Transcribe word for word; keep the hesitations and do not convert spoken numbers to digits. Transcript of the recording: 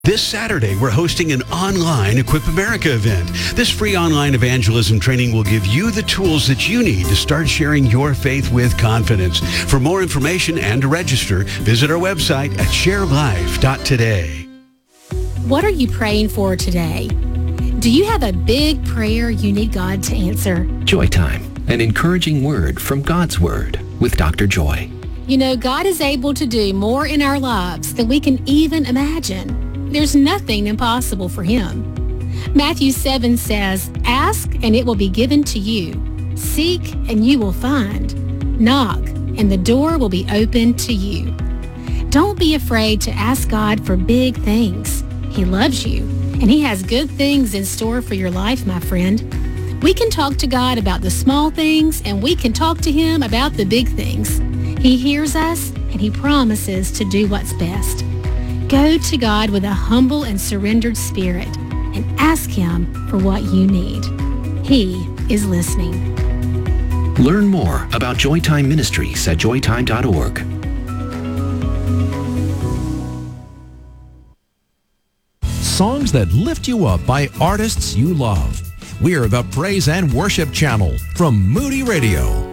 This Saturday, we're hosting an online Equip America event. This free online evangelism training will give you the tools that you need to start sharing your faith with confidence. For more information and to register, visit our website at share life dot today. What are you praying for today? Do you have a big prayer you need God to answer? Joy Time, an encouraging word from God's Word with Doctor Joy. You know, God is able to do more in our lives than we can even imagine. There's nothing impossible for him. Matthew seven says, "Ask and it will be given to you. Seek and you will find. Knock and the door will be opened to you." Don't be afraid to ask God for big things. He loves you and he has good things in store for your life, my friend. We can talk to God about the small things and we can talk to him about the big things. He hears us and he promises to do what's best. Go to God with a humble and surrendered spirit and ask him for what you need. He is listening. Learn more about Joytime Ministries at joy time dot org. Songs that lift you up by artists you love. We're the Praise and Worship Channel from Moody Radio.